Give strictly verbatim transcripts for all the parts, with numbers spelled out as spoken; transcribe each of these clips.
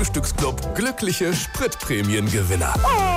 Frühstücksclub glückliche Spritprämiengewinner.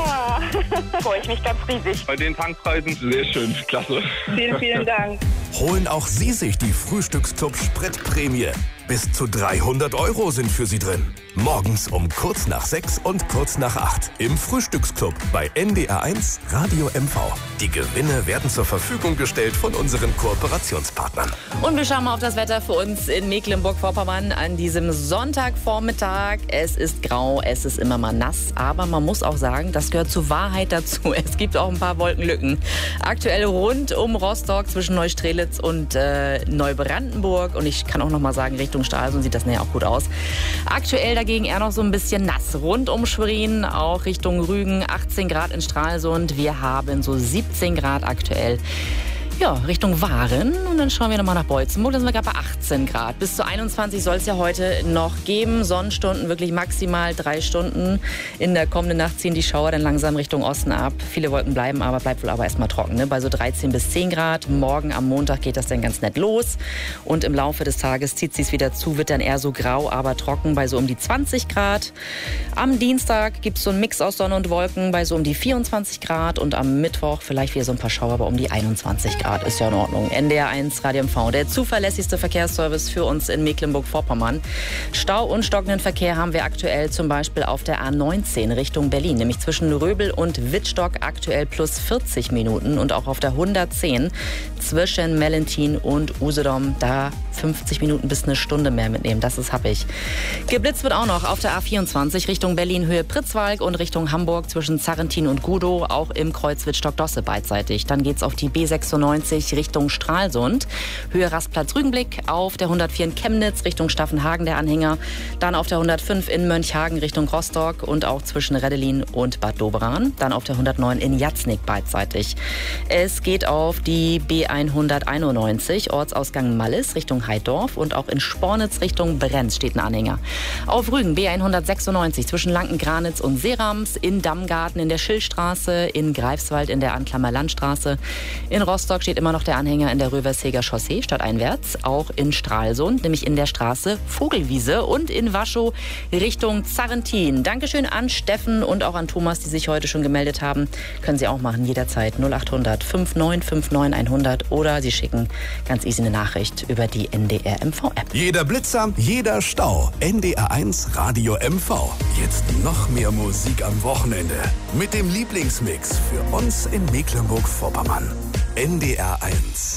Oh, freue ich mich ganz riesig. Bei den Tankpreisen sehr schön, klasse. Vielen, vielen Dank. Holen auch Sie sich die Frühstücksclub Spritprämie. Bis zu dreihundert Euro sind für Sie drin. Morgens um kurz nach sechs und kurz nach acht im Frühstücksclub bei N D R eins Radio M V. Die Gewinne werden zur Verfügung gestellt von unseren Kooperationspartnern. Und wir schauen mal auf das Wetter für uns in Mecklenburg-Vorpommern an diesem Sonntagvormittag. Es ist grau, es ist immer mal nass, aber man muss auch sagen, das gehört zur Wahrheit dazu. Es gibt auch ein paar Wolkenlücken. Aktuell rund um Rostock zwischen Neustrelitz und äh, Neubrandenburg. Und ich kann auch noch mal sagen, Richtung Stralsund sieht das näher auch gut aus. Aktuell dagegen eher noch so ein bisschen nass. Rund um Schwerin, auch Richtung Rügen, achtzehn Grad in Stralsund. Wir haben so siebzehn Grad aktuell. Ja, Richtung Waren. Und dann schauen wir nochmal nach Beutzenburg. Da sind wir gerade bei achtzehn Grad. Bis zu einundzwanzig soll es ja heute noch geben. Sonnenstunden wirklich maximal drei Stunden. In der kommenden Nacht ziehen die Schauer dann langsam Richtung Osten ab. Viele Wolken bleiben aber, bleibt wohl aber erstmal trocken. Ne? Bei so dreizehn bis zehn Grad. Morgen am Montag geht das dann ganz nett los. Und im Laufe des Tages zieht es wieder zu. Wird dann eher so grau, aber trocken bei so um die zwanzig Grad. Am Dienstag gibt es so einen Mix aus Sonne und Wolken bei so um die vierundzwanzig Grad. Und am Mittwoch vielleicht wieder so ein paar Schauer, aber um die einundzwanzig Grad. Ist ja in Ordnung. N D R eins Radio M V, der zuverlässigste Verkehrsservice für uns in Mecklenburg-Vorpommern. Stau und stockenden Verkehr haben wir aktuell zum Beispiel auf der A neunzehn Richtung Berlin, nämlich zwischen Röbel und Wittstock aktuell plus vierzig Minuten und auch auf der hundertzehn zwischen Mellentin und Usedom, da fünfzig Minuten bis eine Stunde mehr mitnehmen. Das ist happig. Geblitzt wird auch noch auf der A vierundzwanzig Richtung Berlin Höhe Pritzwalk und Richtung Hamburg zwischen Zarrentin und Gudow, auch im Kreuz Wittstock-Dosse beidseitig. Dann geht's auf die B sechsundneunzig Richtung Stralsund, Höhe Rastplatz-Rügenblick, auf der hundertvier in Chemnitz Richtung Staffenhagen der Anhänger, dann auf der hundertfünf in Mönchhagen Richtung Rostock und auch zwischen Reddelin und Bad Doberan, dann auf der hundertneun in Jatznick beidseitig. Es geht auf die B hunderteinundneunzig Ortsausgang Mallis Richtung Heidorf und auch in Spornitz Richtung Brenz steht ein Anhänger. Auf Rügen B hundertsechsundneunzig zwischen Lanken-Granitz und Serams, in Dammgarten in der Schillstraße, in Greifswald in der Anklammer Landstraße, in Rostock steht immer noch der Anhänger in der Röverseger Chaussee stadteinwärts, auch in Stralsund, nämlich in der Straße Vogelwiese und in Waschow Richtung Zarrentin. Dankeschön an Steffen und auch an Thomas, die sich heute schon gemeldet haben. Können Sie auch machen, jederzeit null achthundert neunundfünfzig neunundfünfzig hundert oder Sie schicken ganz easy eine Nachricht über die N D R M V-App. Jeder Blitzer, jeder Stau. N D R eins Radio M V. Jetzt noch mehr Musik am Wochenende. Mit dem Lieblingsmix für uns in Mecklenburg-Vorpommern. N D R eins.